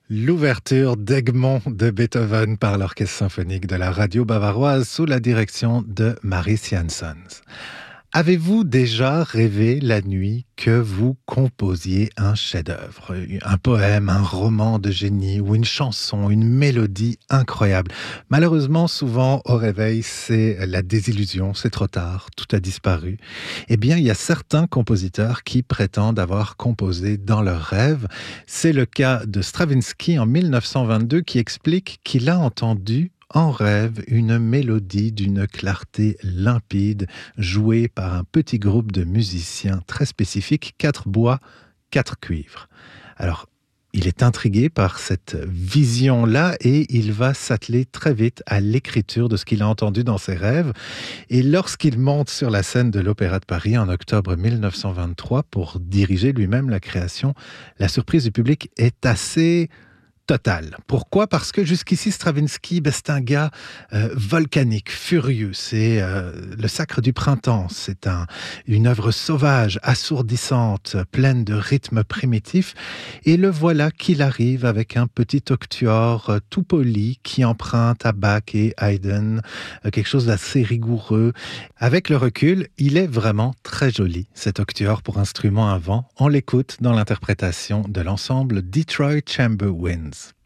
L'ouverture d'Egmont de Beethoven par l'Orchestre symphonique de la radio bavaroise sous la direction de Maris Janssens. Avez-vous déjà rêvé la nuit que vous composiez un chef-d'œuvre, un poème, un roman de génie ou une chanson, une mélodie incroyable? Malheureusement, souvent au réveil, c'est la désillusion, c'est trop tard, tout a disparu. Eh bien, il y a certains compositeurs qui prétendent avoir composé dans leurs rêves. C'est le cas de Stravinsky en 1922 qui explique qu'il a entendu en rêve une mélodie d'une clarté limpide jouée par un petit groupe de musiciens très spécifiques, 4 bois, 4 cuivres. Alors, il est intrigué par cette vision-là et il va s'atteler très vite à l'écriture de ce qu'il a entendu dans ses rêves. Et lorsqu'il monte sur la scène de l'Opéra de Paris en octobre 1923 pour diriger lui-même la création, la surprise du public est assez total. Pourquoi? Parce que jusqu'ici, Stravinsky, c'est un gars volcanique, furieux. C'est le sacre du printemps. C'est une œuvre sauvage, assourdissante, pleine de rythmes primitifs. Et le voilà qu'il arrive avec un petit octuor tout poli qui emprunte à Bach et Haydn, quelque chose d'assez rigoureux. Avec le recul, il est vraiment très joli, cet octuor pour instrument à vent. On l'écoute dans l'interprétation de l'ensemble Detroit Chamber Winds.